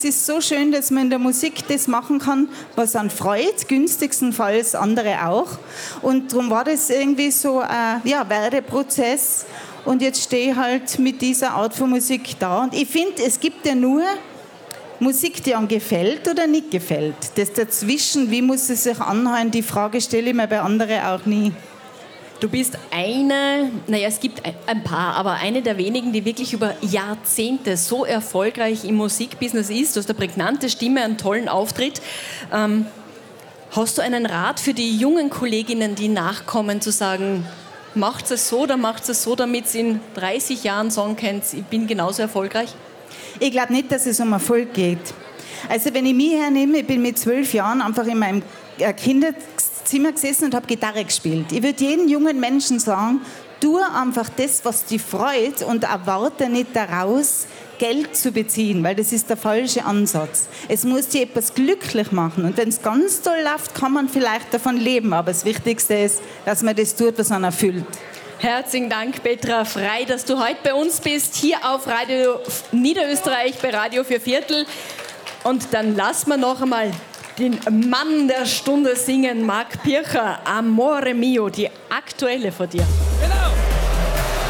Es ist so schön, dass man in der Musik das machen kann, was einen freut, günstigstenfalls andere auch. Und darum war das irgendwie so ein Werdeprozess. Und jetzt stehe ich halt mit dieser Art von Musik da. Und ich finde, es gibt ja nur Musik, die einem gefällt oder nicht gefällt. Das dazwischen, wie muss es sich anhören, die Frage stelle ich mir bei anderen auch nie. Du bist es gibt ein paar, aber eine der wenigen, die wirklich über Jahrzehnte so erfolgreich im Musikbusiness ist. Du hast eine prägnante Stimme, einen tollen Auftritt. Hast du einen Rat für die jungen Kolleginnen, die nachkommen, zu sagen, macht es so oder macht es so, damit sie in 30 Jahren sagen können, ich bin genauso erfolgreich? Ich glaube nicht, dass es um Erfolg geht. Also wenn ich mich hernehme, ich bin mit 12 Jahren einfach in meinem Kinderzimmer gesessen und habe Gitarre gespielt. Ich würde jedem jungen Menschen sagen, tu einfach das, was dich freut und erwarte nicht daraus, Geld zu beziehen, weil das ist der falsche Ansatz. Es muss dir etwas glücklich machen und wenn es ganz toll läuft, kann man vielleicht davon leben, aber das Wichtigste ist, dass man das tut, was man erfüllt. Herzlichen Dank, Petra Frei, dass du heute bei uns bist, hier auf Radio Niederösterreich bei Radio 4/4. Und dann lassen wir noch einmal den Mann der Stunde singen, Marc Pircher, Amore Mio, die aktuelle von dir.